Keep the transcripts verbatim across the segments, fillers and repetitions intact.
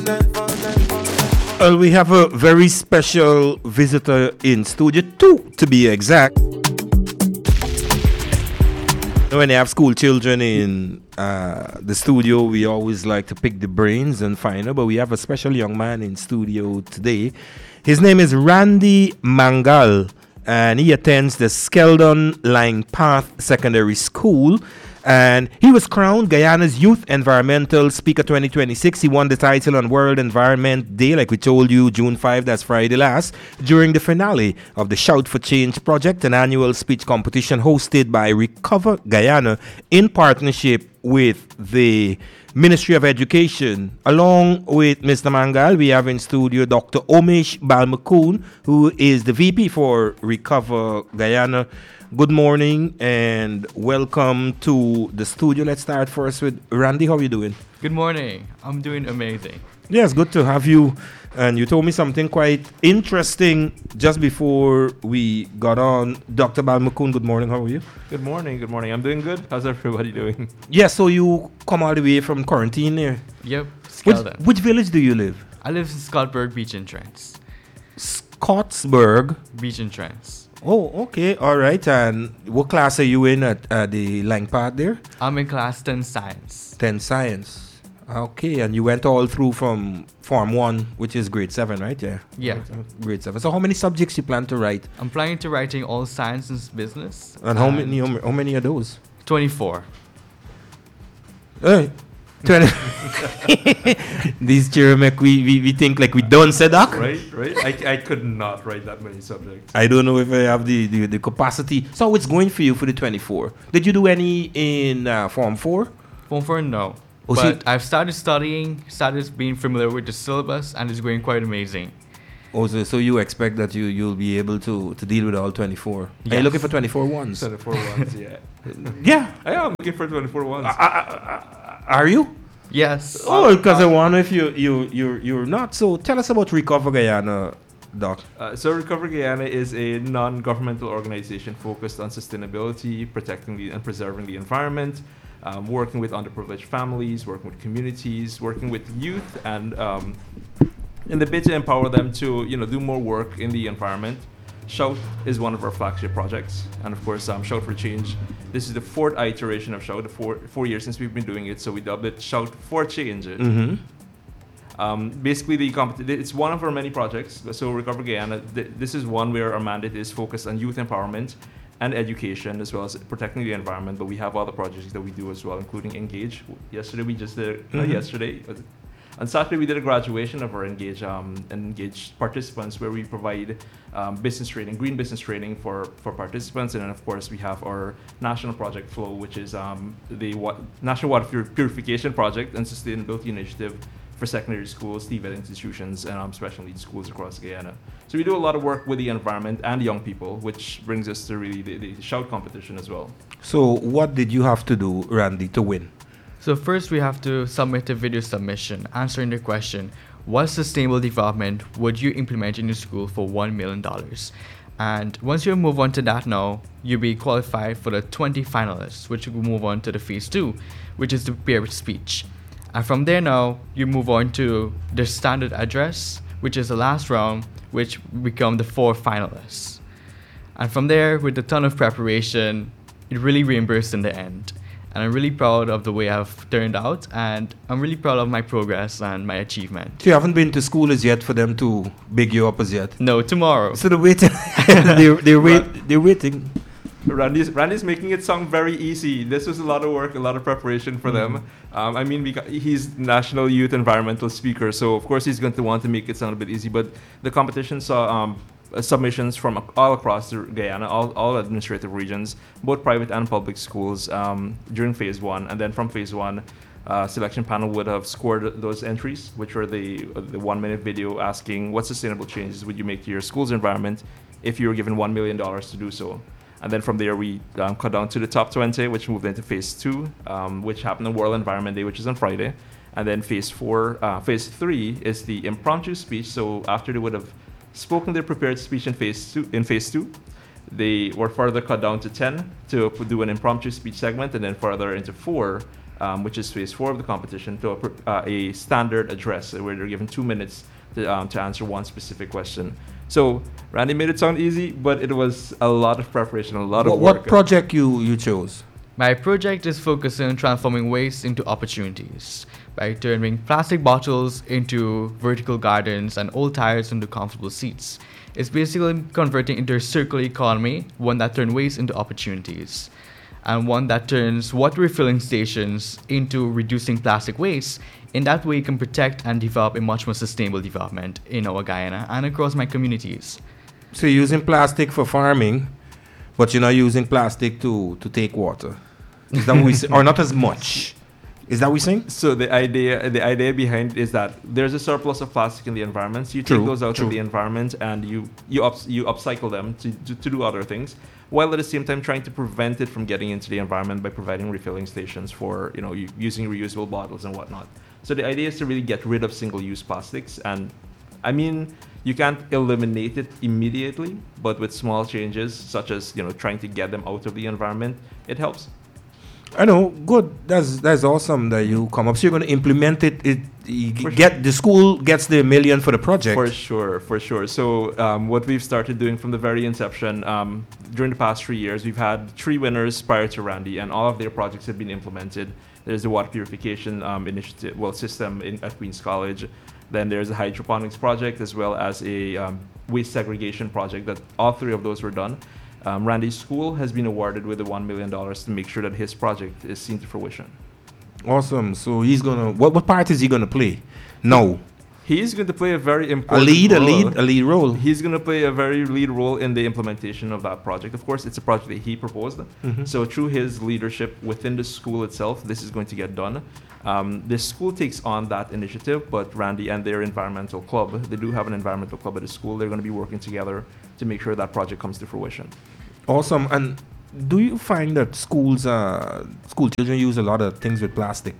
Well, we have a very special visitor in studio two, to be exact. When they have school children in uh, the studio, we always like to pick the brains and find out. But we have a special young man in studio today. His name is Randy Mangal, and he attends the Skeldon Line Path Secondary School. And he was crowned Guyana's Youth Environmental Speaker twenty twenty-six. He won the title on World Environment Day, like we told you, June fifth, that's Friday last, during the finale of the Shout for Change project, an annual speech competition hosted by Recover Guyana in partnership with the Ministry of Education. Along with Mister Mangal, we have in studio Doctor Omesh Balmakun, who is the V P for Recover Guyana. Good morning and welcome to the studio. Let's start first with Randy. How are you doing? Good morning. I'm doing amazing. Yes, good to have you. And you told me something quite interesting just before we got on. Doctor Balmakun, good morning. How are you? Good morning. Good morning. I'm doing good. How's everybody doing? Yeah, so you come all the way from quarantine there. Yep, Which, Skeldon. which village do you live? I live in Scottsburg Beach and Trents. Scottsburg. Beach and Trents. Oh, okay. All right. And what class are you in at uh, the Lang part there? I'm in class ten science. ten science. Okay. And you went all through from Form one, which is grade seven, right? Yeah. Yeah. Grade seven. So how many subjects you plan to write? I'm planning to writing all science and business. And how many how many are those? twenty-four. Hey. twenty These children make we, we, we think like we don't say that. Right, right. I, I could not write that many subjects. I don't know if I have the, the, the capacity. So it's going for you for the twenty-four. Did you do any in uh, Form four? Form four, no. Oh, but see- I've started studying, started being familiar with the syllabus, and it's going quite amazing. Oh, so, so you expect that you, you'll be able to, to deal with all twenty-four? Are you Yes. looking for twenty-four ones? twenty-four ones, yeah. Yeah. I am looking for twenty-four ones. Uh, uh, uh, are you? Yes. Oh, because I wonder if you, you, you, you're not. So tell us about Recover Guyana, Doc. Uh, so Recover Guyana is a non-governmental organization focused on sustainability, protecting the, and preserving the environment, um, working with underprivileged families, working with communities, working with youth, and um, in the bid to empower them to, you know, do more work in the environment. Shout is one of our flagship projects, and of course, um, Shout for Change. This is the fourth iteration of Shout, the four four years since we've been doing it, so we dubbed it Shout for Change. Mm-hmm. Um, basically, the compet- it's one of our many projects. So Recover Guyana, th- this is one where our mandate is focused on youth empowerment and education, as well as protecting the environment. But we have other projects that we do as well, including Engage. Yesterday we just did, mm-hmm. not yesterday, but on Saturday we did a graduation of our Engage um, Engage participants, where we provide um, business training, green business training for, for participants. And then of course we have our national project Flow, which is um, the wa- National Water Pur- Purification Project and Sustainability Initiative for secondary schools, T V E T institutions, and um, special needs schools across Guyana. So we do a lot of work with the environment and young people, which brings us to really the, the Shout competition as well. So what did you have to do, Randy, to win? So first we have to submit a video submission answering the question, what sustainable development would you implement in your school for one million dollars? And once you move on to that now, you'll be qualified for the twenty finalists, which will move on to the phase two, which is the prepare speech. And from there now, you move on to the standard address, which is the last round, which become the four finalists. And from there, with a ton of preparation, it really reimbursed in the end. And I'm really proud of the way I've turned out, and I'm really proud of my progress and my achievement. So you haven't been to school as yet for them to big you up as yet? No, tomorrow. So they're waiting. they're, they're, wait, they're waiting. Randy's, Randy's making it sound very easy. This was a lot of work, a lot of preparation for mm-hmm. them. Um, I mean, we got, he's National Youth Environmental Speaker, so of course he's going to want to make it sound a bit easy. But the competition saw um, submissions from all across the Guyana, all, all administrative regions, both private and public schools um, during phase one. And then from phase one, uh, selection panel would have scored those entries, which were the the one minute video asking what sustainable changes would you make to your school's environment if you were given one million dollars to do so. And then from there, we um, cut down to the top twenty, which moved into phase two, um, which happened on World Environment Day, which is on Friday. And then phase four, uh, phase three is the impromptu speech. So after they would have spoken their prepared speech in phase two, in phase two, they were further cut down to ten to do an impromptu speech segment, and then further into four um, which is phase four of the competition, to a, pr- uh, a standard address where they're given two minutes to, um, to answer one specific question. So Randy made it sound easy, but it was a lot of preparation, a lot What, of work. what project you, you chose? My project is focusing on transforming waste into opportunities by turning plastic bottles into vertical gardens and old tires into comfortable seats. It's basically converting into a circular economy, one that turns waste into opportunities, and one that turns water refilling stations into reducing plastic waste. In that way, you can protect and develop a much more sustainable development in our Guyana and across my communities. So you're using plastic for farming, but you're not using plastic to, to take water. Is that what we say? Or not as much? Is that what we're saying? So the idea, the idea behind is that there's a surplus of plastic in the environment. So you take True, those out true. of the environment and you you ups, you upcycle them to, to to do other things, while at the same time trying to prevent it from getting into the environment by providing refilling stations for you know u- using reusable bottles and whatnot. So the idea is to really get rid of single-use plastics, and I mean you can't eliminate it immediately, but with small changes such as you know trying to get them out of the environment, it helps. I know, good. That's that's awesome that you come up. So you're going to implement it. It you For get the school gets the million for the project. For sure, for sure. So um, what we've started doing from the very inception, um, during the past three years, we've had three winners prior to Randy, and all of their projects have been implemented. There's the water purification um, initiative, well, system in, at Queen's College. Then there's a hydroponics project, as well as a um, waste segregation project. That all three of those were done. Um, Randy's school has been awarded with the one million dollars to make sure that his project is seen to fruition. Awesome. So he's gonna. What what part is he gonna play? No, He's going to play a very a important lead, a role. lead, a lead role. He's going to play a very lead role in the implementation of that project. Of course, it's a project that he proposed. Mhm. So through his leadership within the school itself, this is going to get done. Um, the school takes on that initiative, but Randy and their environmental club, they do have an environmental club at the school. They're going to be working together to make sure that project comes to fruition. Awesome. And do you find that schools, uh, school children use a lot of things with plastic?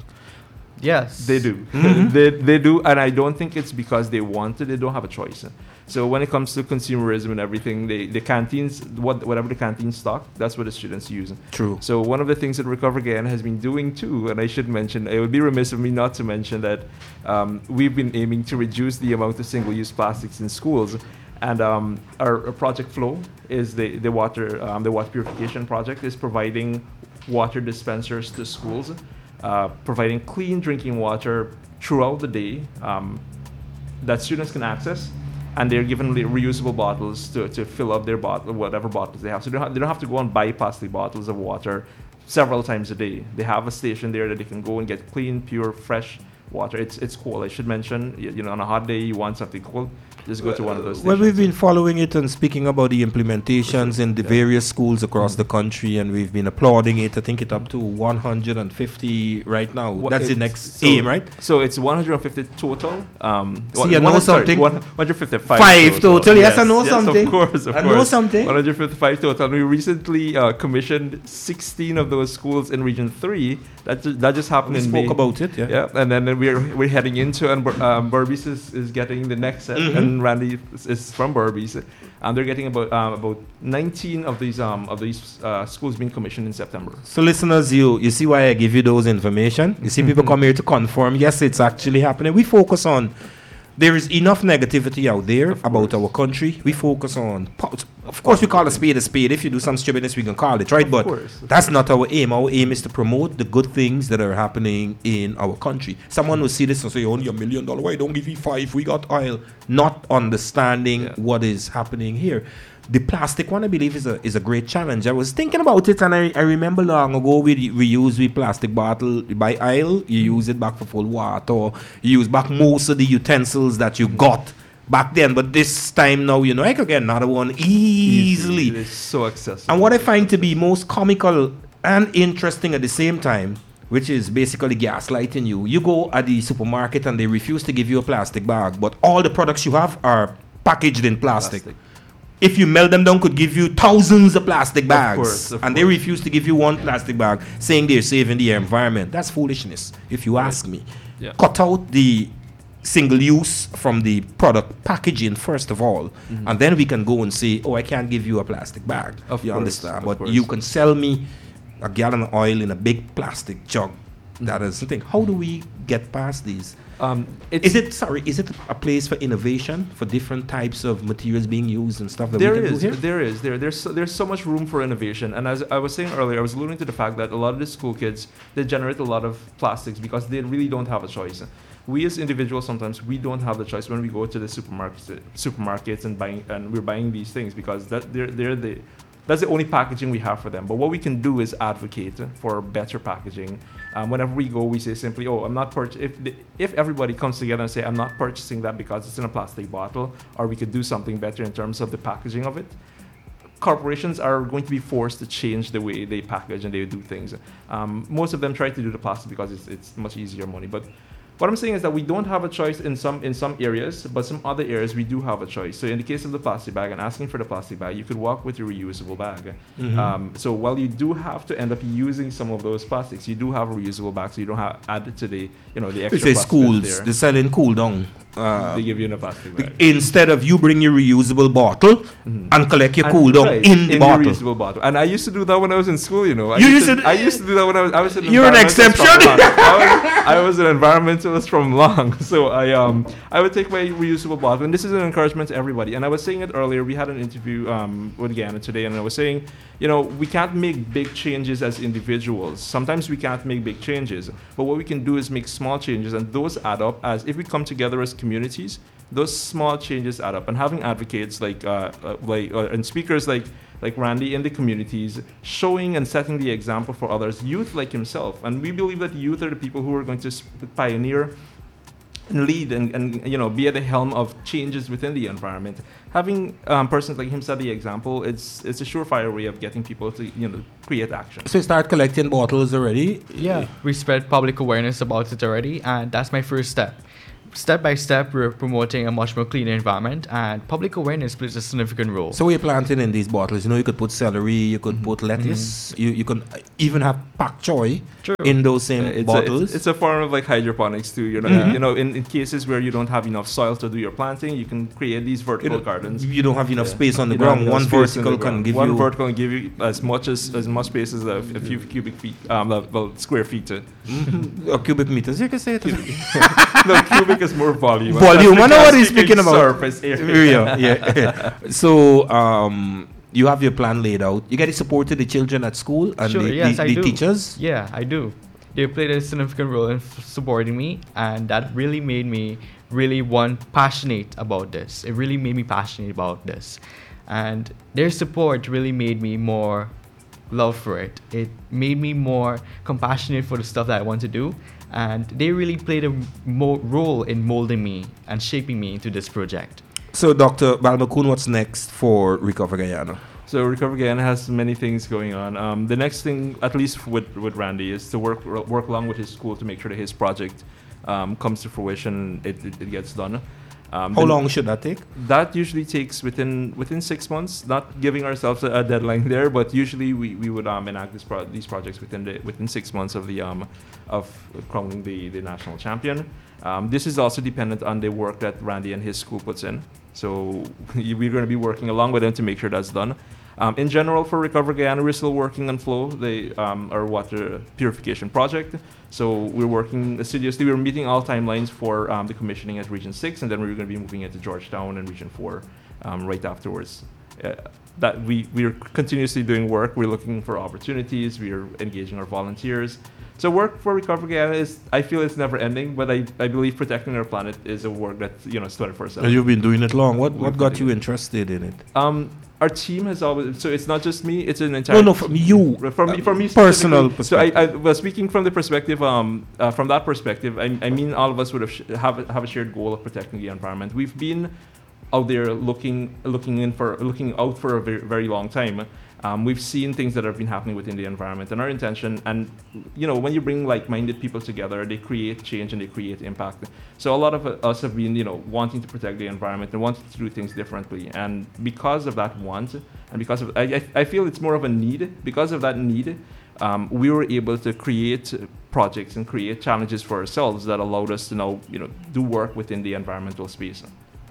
Yes. They do. Mhm. they, they do, and I don't think it's because they want it. They don't have a choice. So when it comes to consumerism and everything, they, the canteens, what, whatever the canteen stock, that's what the students use. True. So one of the things that Recover Guyana has been doing too, and I should mention, it would be remiss of me not to mention that um, we've been aiming to reduce the amount of single-use plastics in schools. And um, our, our project Flow is the, the water um, the water purification project is providing water dispensers to schools, uh, providing clean drinking water throughout the day um, that students can access, and they're given the reusable bottles to, to fill up their bottle, whatever bottles they have. So they don't have, they don't have to go and buy plastic bottles of water several times a day. They have a station there that they can go and get clean, pure, fresh water. It's it's cool. I should mention, you, you know, on a hot day you want something cold, just go to one of those Well, stations. we've been following it and speaking about the implementations in the Yeah. various schools across the country, and we've been applauding it. I think it's up to one hundred fifty right now. What- That's the it's- next so- aim, right? So it's one hundred fifty total. Um, See, one- I know one- sorry, something. one hundred fifty-five Five total. Yes, I know yes, something. Of course, of I course. know something. one hundred fifty-five total. We recently uh, commissioned sixteen of those schools in Region Three. That ju- that just happened We in spoke May. about it, yeah. Yeah, and then we're we're heading into, and Bur- um, Burbies is, is getting the next set, Mhm. and Randy is, is from Burbies, and they're getting about um, about nineteen of these um of these uh, schools being commissioned in September. So, listeners, you you see why I give you those information. You see, people come here to confirm. Yes, it's actually happening. We focus on. There is enough negativity out there Of about course. our country. We focus on. po- Of course, we call a spade a spade. If you do some stupidness, we can call it, right? Of But course, of that's not our aim. Our aim is to promote the good things that are happening in our country. Someone will see this and say, only a million dollars. Why don't give you five? We got oil. Not understanding Yeah. what is happening here. The plastic one, I believe, is a is a great challenge. I was thinking about it, and I, I remember long ago we we used the plastic bottle by aisle. You use it back for full water, or you use back most of the utensils that you got back then. But this time now, you know, I could get another one easily. It is so accessible. And what I find to be most comical and interesting at the same time, which is basically gaslighting you. You go at the supermarket and they refuse to give you a plastic bag, but all the products you have are packaged in plastic. Plastic. If you melt them down, could give you thousands of plastic bags, course, of and they course. refuse to give you one plastic bag, saying they're saving the environment. That's foolishness, if you ask me. Yeah. Cut out the single use from the product packaging first of all, Mhm. and then we can go and say, oh, I can't give you a plastic bag. Of you course, understand? of But course. you can sell me a gallon of oil in a big plastic jug. that is the thing. How do we get past these? Um, Is it sorry? Is it a place for innovation for different types of materials being used and stuff that There we can is, do here? there is, there, there's, so, there's so much room for innovation. And as I was saying earlier, I was alluding to the fact that a lot of the school kids, they generate a lot of plastics because they really don't have a choice. We as individuals, sometimes we don't have the choice when we go to the supermarkets, supermarkets and buying, and we're buying these things because that they're, they're the, that's the only packaging we have for them. But what we can do is advocate for better packaging. Um, whenever we go, we say simply, "Oh, I'm not purch-" If the, if everybody comes together and say, "I'm not purchasing that because it's in a plastic bottle," or we could do something better in terms of the packaging of it, corporations are going to be forced to change the way they package and they do things. Um, most of them try to do the plastic because it's, it's much easier money. But what I'm saying is that we don't have a choice in some in some areas, but some other areas we do have a choice. So in the case of the plastic bag and asking for the plastic bag, you could walk with your reusable bag. Mhm. Um, so while you do have to end up using some of those plastics, you do have a reusable bag, so you don't have added to the you know the We extra say plastic schools, there. they're selling cool down. Uh, They give you in a plastic bag. instead of you bring your reusable bottle Mhm. and collect your And- cool down right, in the bottle. your reusable bottle. And I used to do that when I was in school, you know. I You used used to, to- I used to do that when I was I was an You're an environmentalist exception. from Long. I, was, I was an environmentalist from long. So I um I would take my reusable bottle, and this is an encouragement to everybody. And I was saying it earlier, we had an interview um with Gana today, and I was saying, you know, we can't make big changes as individuals. Sometimes we can't make big changes. But what we can do is make small changes, and those add up as if we come together as communities. Those small changes add up, and having advocates like uh, uh, like uh, and speakers like like Randy in the communities, showing and setting the example for others, youth like himself, and we believe that youth are the people who are going to sp- pioneer and lead and, and you know be at the helm of changes within the environment. Having um, persons like him set the example, it's it's a surefire way of getting people to you know create action. So you start collecting bottles already? Yeah, we spread public awareness about it already, and that's my first step. Step by step, we're promoting a much more cleaner environment, and public awareness plays a significant role. So we're planting in these bottles. You know, you could put celery, you could Mhm. put lettuce, you, you can even have pak choy True. in those same Uh, it's, a, bottles. it's, it's a form of like hydroponics too. You know, Mhm. you know, in, in cases where you don't have enough soil to do your planting, you can create these you, vertical don't, gardens. you don't have enough Yeah. space on the You don't have ground. enough One space in the vertical can ground. give one you. vertical can give you as much as as much space as a, f- a few cubic feet, um, well, well, square feet. Uh, Mhm. or cubic meters. You can say it. no, cubic is more volume. Volume. I know what he's Speaking speaking about. Surface area. yeah, yeah. So um, you have your plan laid out. You get the support to the children at school and Sure, the, yes, the, I the do. teachers. Yeah, I do. They played a significant role in f- supporting me, and that really made me really want passionate about this. It really made me passionate about this, and their support really made me more love for it. It made me more compassionate for the stuff that I want to do, and they really played a mo- role in molding me and shaping me into this project. So, Doctor Balmakun, what's next for Recover Guyana? So Recover Guyana has many things going on. Um, the next thing, at least with, with Randy, is to work work along with his school to make sure that his project um, comes to fruition. It, it, it gets done. Um, How the- long should that take? That usually takes within within six months. Not giving ourselves a, a deadline there, but usually we, we would um, enact this pro- these projects within the within six months of the um of crowning the, the national champion. Um, this is also dependent on the work that Randy and his school puts in. So we're going to be working along with them to make sure that's done. Um, in general, for Recover Guyana, we're still working on Flow, the, um, our water purification project. So we're working assiduously. We're meeting all timelines for um, the commissioning at Region six, and then we're going to be moving into Georgetown and Region four um, right afterwards. Uh, that we, we're continuously doing work. We're looking for opportunities. We are engaging our volunteers. So work for Recover Guyana is, I feel it's never ending, but I, I believe protecting our planet is a work that, you know, twenty-four seven. You've been doing it long. What what We've got been you doing interested in it? Um, our team has always, so it's not just me, it's an entire No, no, from you. From me, from me Personal specifically. So I, perspective. I was speaking from the perspective, um, uh, from that perspective, I, I mean, all of us would have sh- have a- have a shared goal of protecting the environment. We've been out there looking looking in for looking out for a very, very long time. Um, we've seen things that have been happening within the environment, and our intention, and you know, when you bring like-minded people together, they create change and they create impact. So a lot of us have been, you know, wanting to protect the environment and wanting to do things differently. And because of that want, and because of, I, I, I feel it's more of a need. Because of that need, um, we were able to create projects and create challenges for ourselves that allowed us to now, you know, do work within the environmental space.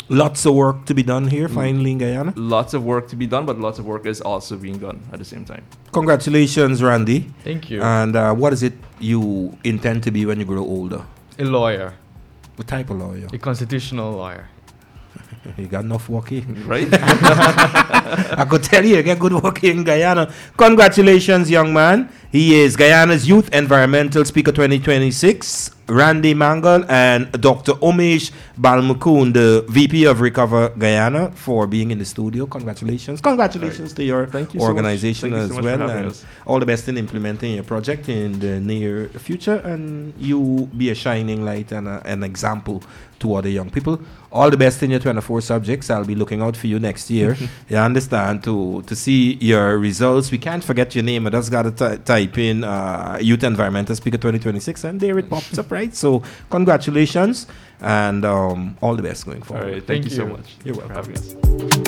Lots of work to be done here, finally in Guyana. Lots of work to be done, but lots of work is also being done at the same time. Congratulations, Randy. Thank you. And uh, what is it you intend to be when you grow older? A lawyer, What type of lawyer? a constitutional lawyer. You got enough work here. Right? I could tell you, you get good work here in Guyana. Congratulations, young man. He is Guyana's Youth Environmental Speaker twenty twenty-six, Randy Mangal, and Doctor Umesh Balmukun, the V P of Recover Guyana, for being in the studio. Congratulations. Congratulations Right. to your Thank you so organization much. Thank you as so much for well. having And us. all the best in implementing your project in the near future. And you be a shining light and a, an example to other young people. All the best in your twenty-four subjects. I'll be looking out for you next year. You understand? To to see your results. We can't forget your name. I just got to ty- type in uh, Youth Environmental Speaker twenty twenty-six, and there it pops up, right? So congratulations, and um, all the best going All forward. right. Thank, Thank you so you. much. You're for welcome. having us.